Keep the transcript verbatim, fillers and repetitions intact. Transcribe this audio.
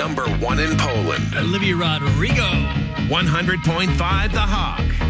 number one in Poland. Olivia Rodrigo. one hundred point five The Hawk.